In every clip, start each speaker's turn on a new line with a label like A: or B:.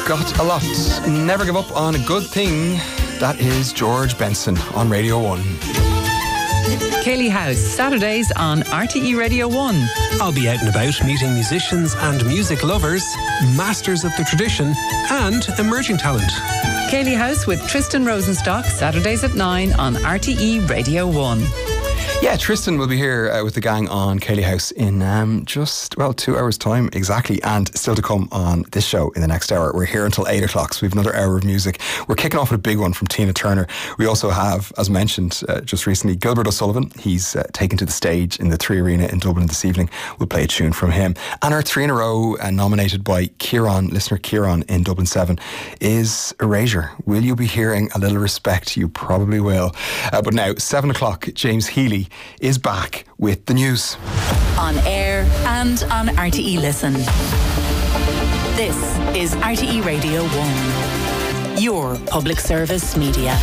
A: got a lot. Never give up on a good thing. That is George Benson on Radio 1.
B: Cayley House, Saturdays on RTE Radio 1.
C: I'll be out and about meeting musicians and music lovers, masters of the tradition and emerging talent.
B: Cayley House with Tristan Rosenstock, Saturdays at 9 on RTE Radio 1.
A: Yeah, Tristan will be here with the gang on Cayley House in just 2 hours' time exactly, and still to come on this show in the next hour. We're here until 8 o'clock, so we have another hour of music. We're kicking off with a big one from Tina Turner. We also have, as mentioned just recently, Gilbert O'Sullivan. He's taken to the stage in the 3 Arena in Dublin this evening. We'll play a tune from him. And our 3 in a row, nominated by Kieran, listener Kieran in Dublin 7, is Erasure. Will you be hearing A Little Respect? You probably will. But now, 7 o'clock, James Healy is back with the news.
D: On air and on RTE Listen. This is RTE Radio 1. Your public service media.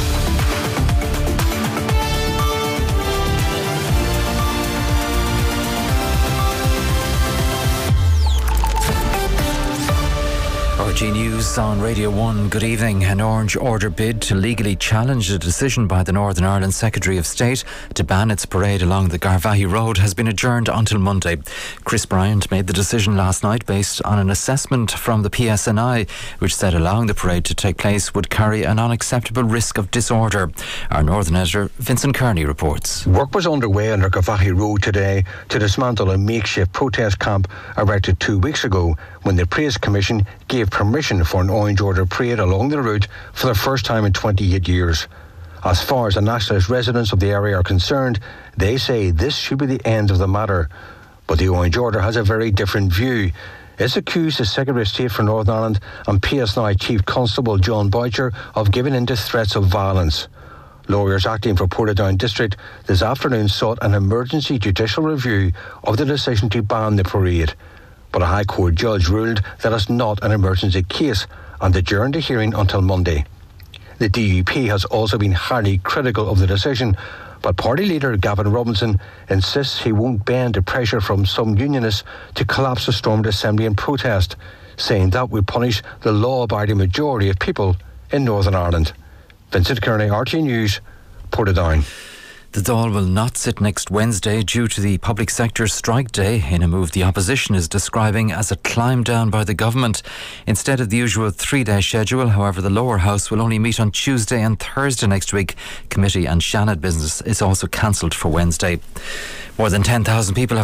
E: RTE News on Radio 1. Good evening. An Orange Order bid to legally challenge a decision by the Northern Ireland Secretary of State to ban its parade along the Garvaghey Road has been adjourned until Monday. Chris Bryant made the decision last night based on an assessment from the PSNI, which said allowing the parade to take place would carry an unacceptable risk of disorder. Our Northern editor Vincent Kearney reports.
F: Work was underway on the Garvaghey Road today to dismantle a makeshift protest camp erected 2 weeks ago when the Praise Commission gave permission for an Orange Order parade along the route for the first time in 28 years. As far as the nationalist residents of the area are concerned, they say this should be the end of the matter. But the Orange Order has a very different view. It's accused the Secretary of State for Northern Ireland and PSNI Chief Constable John Boucher of giving in to threats of violence. Lawyers acting for Portadown District this afternoon sought an emergency judicial review of the decision to ban the parade. But a High Court judge ruled that it's not an emergency case and adjourned the hearing until Monday. The DUP has also been highly critical of the decision, but party leader Gavin Robinson insists he won't bend to pressure from some unionists to collapse the stormed assembly in protest, saying that would punish the law-abiding majority of people in Northern Ireland. Vincent Kearney, RTE News, Portadown.
E: The Dáil will not sit next Wednesday due to the public sector strike day, in a move the opposition is describing as a climb down by the government. Instead of the usual 3-day schedule, however, the lower house will only meet on Tuesday and Thursday next week. Committee and Shannon business is also cancelled for Wednesday. More than 10,000 people have